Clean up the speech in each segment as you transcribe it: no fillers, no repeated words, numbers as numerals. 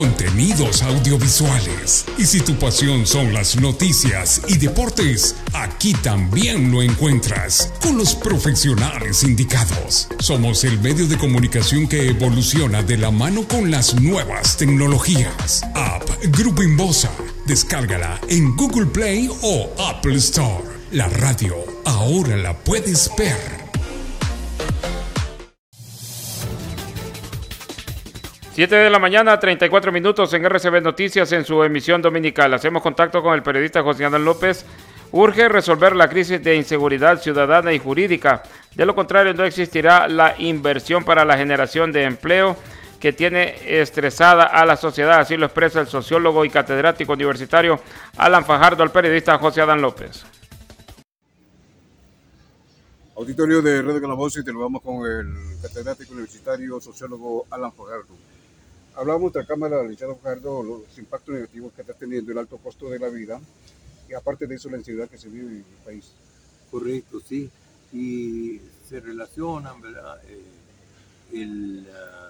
Contenidos audiovisuales. Y si tu pasión son las noticias y deportes, aquí también lo encuentras con los profesionales indicados. Somos el medio de comunicación que evoluciona de la mano con las nuevas tecnologías. App Grupo Inbosa. Descárgala en Google Play o Apple Store. La radio ahora la puedes ver. 7 de la mañana, 34 minutos en RCB Noticias en su emisión dominical. Hacemos contacto con el periodista José Adán López. Urge resolver la crisis de inseguridad ciudadana y jurídica. De lo contrario, no existirá la inversión para la generación de empleo que tiene estresada a la sociedad. Así lo expresa el sociólogo y catedrático universitario Alan Fajardo al periodista José Adán López. Auditorio de Radio Calabozo, y te lo vamos con el catedrático universitario sociólogo Alan Fajardo. Hablamos de la Cámara del licenciado Fajardo, los impactos negativos que está teniendo el alto costo de la vida y aparte de eso la inseguridad que se vive en el país. Correcto, sí. Y se relacionan, ¿verdad? El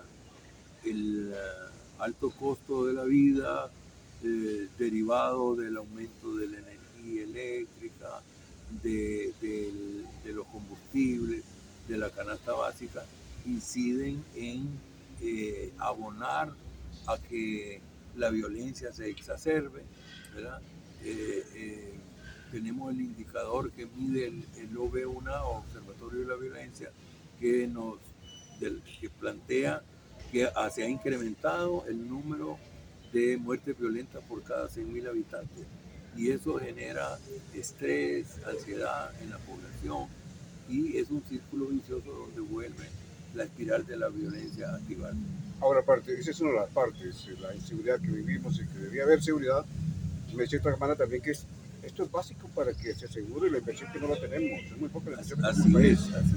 alto costo de la vida derivado del aumento de la energía eléctrica, de los combustibles, de la canasta básica, inciden en abonar a que la violencia se exacerbe, ¿verdad? Tenemos el indicador que mide el OB1, Observatorio de la Violencia, que plantea que se ha incrementado el número de muertes violentas por cada 100.000 habitantes. Y eso genera estrés, ansiedad en la población, y es un círculo vicioso donde vuelve la espiral de la violencia a activar. Ahora, aparte, esa es una de las partes, la inseguridad que vivimos y que debería haber seguridad. Me decía otra hermana también que esto es básico para que se asegure la inversión que no la tenemos. Es muy poca la inversión que tenemos en el país.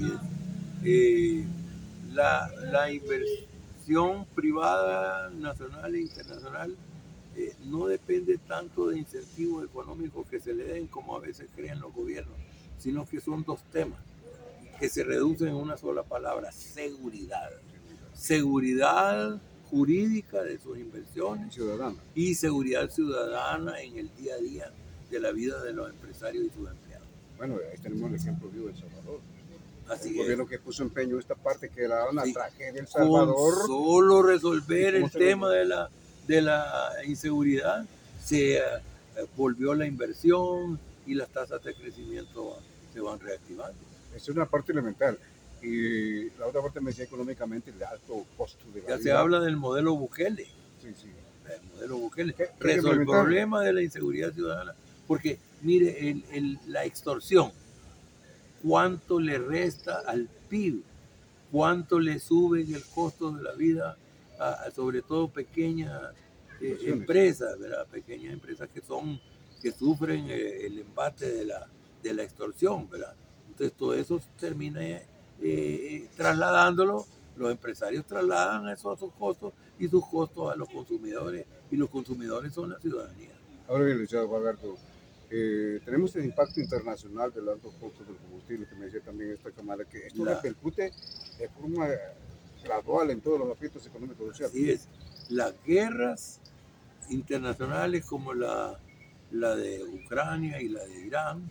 Así es. La inversión privada, nacional e internacional, no depende tanto de incentivos económicos que se le den como a veces creen los gobiernos, sino que son dos temas que se reducen en una sola palabra: seguridad. Seguridad jurídica de sus inversiones Ciudadana. Y seguridad ciudadana en el día a día de la vida de los empresarios y sus empleados. Bueno, ahí tenemos el ejemplo vivo de El Salvador. Así el gobierno que puso empeño en esta parte que era una tragedia de El Salvador. Con solo resolver el tema de la inseguridad, se volvió la inversión y las tasas de crecimiento se van reactivando. Es una parte elemental. Y la otra parte me decía económicamente el alto costo de la vida. Ya se habla del modelo Bukele. Sí. El modelo Bukele. Resolver el problema de la inseguridad ciudadana. Porque, mire, la extorsión, ¿cuánto le resta al PIB? ¿Cuánto le sube el costo de la vida sobre todo pequeñas empresas, ¿verdad? Pequeñas empresas que sufren el embate de la extorsión, ¿verdad? Entonces todo eso termina trasladándolo, los empresarios trasladan eso a sus costos y sus costos a los consumidores, y los consumidores son la ciudadanía. Ahora bien, licenciado Fajardo, tenemos el impacto internacional del alto costo del combustible, que me decía también esta cámara, que esto repercute de forma gradual en todos los aspectos económicos y sociales. Así es. Las guerras internacionales como la de Ucrania y la de Irán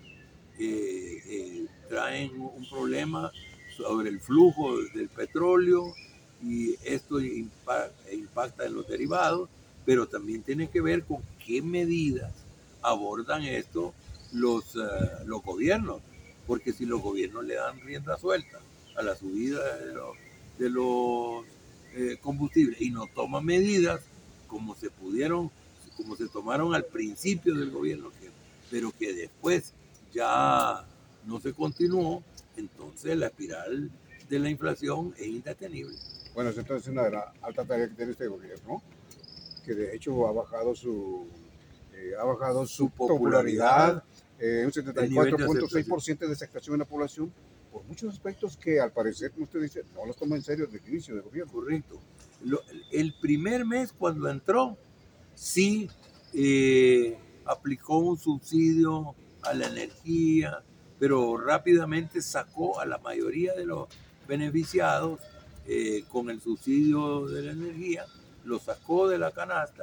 traen un problema sobre el flujo del petróleo, y esto impacta en los derivados, pero también tiene que ver con qué medidas abordan esto los gobiernos, porque si los gobiernos le dan rienda suelta a la subida de los combustibles y no toman medidas como se tomaron al principio del gobierno, pero que después ya no se continuó, entonces la espiral de la inflación es indetenible. Bueno, es entonces una de las altas tareas que tiene este gobierno, que de hecho ha bajado su popularidad, un 74.6% de aceptación en la población, por muchos aspectos que al parecer, como usted dice, no los toma en serio desde el inicio del gobierno. Correcto. El primer mes cuando entró, sí aplicó un subsidio a la energía, pero rápidamente sacó a la mayoría de los beneficiados con el subsidio de la energía lo sacó de la canasta